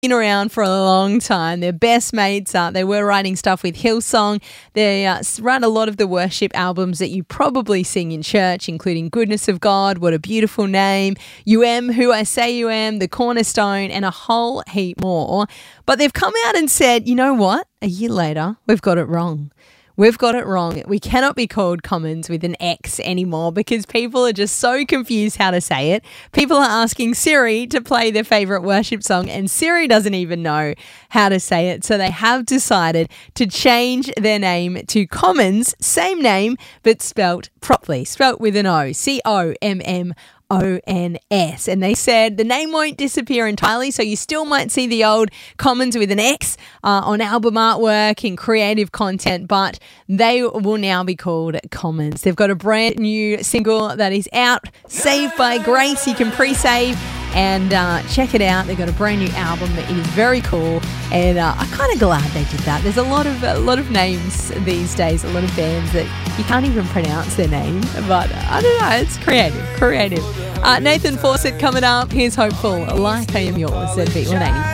been around for a long time. They're best mates. They were writing stuff with Hillsong. They write a lot of the worship albums that you probably sing in church, including Goodness of God, What a Beautiful Name, You Am Who I Say You Am, The Cornerstone, and a whole heap more. But they've come out and said, you know what? A year later, we've got it wrong. We've got it wrong. We cannot be called Commons with an X anymore because people are just so confused how to say it. People are asking Siri to play their favourite worship song and Siri doesn't even know how to say it. So they have decided to change their name to Commons, same name, but spelt properly, spelt with an O, COMMONS. And they said the name won't disappear entirely, so you still might see the old Commons with an X on album artwork and creative content, but they will now be called Commons. They've got a brand new single that is out, Saved by Grace. You can pre-save and check it out. They've got a brand new album that is very cool, and I'm kind of glad they did that. There's a lot of names these days, a lot of bands that you can't even pronounce their name, but I don't know, it's creative. Nathan Fawcett coming up. Here's Hopeful, Like I Am Yours at B180.